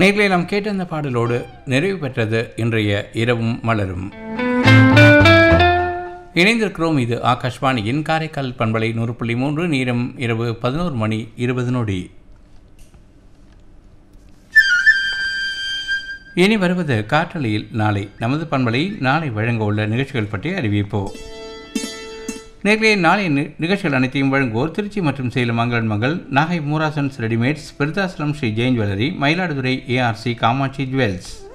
நேர்களை நாம் கேட்ட அந்த பாடலோடு நிறைவு பெற்றது இன்றைய இரவும் மலரும். இணைந்திருக்கிறோம். இது ஆகாஷ்வாணியின் காரைக்கால் பண்பலை 100.3. நேரம் இரவு 11:20. இனி வருவது காற்றலையில் நாளை நமது பண்பலை நாளை வழங்க உள்ள நிகழ்ச்சிகள் பற்றி அறிவிப்போம். நேர்களே, நாளைய நிகழ்ச்சிகள் அனைத்தையும் வழங்குவோர் திருச்சி மற்றும் சேலம் மங்களன் Mangal, Nagai Moorasons readymades, Virudhachalam Sri Jain jewellery, Mayiladuthurai ARC Kamakshi jewels.